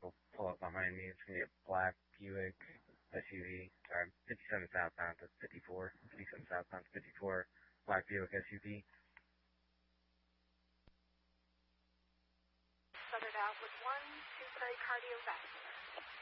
will pull up behind me. It's going to be a black Buick SUV. Sorry, 57 southbound to 54. 57 southbound to 54. Black Buick SUV. Started out with 1, 2 cardiovascular.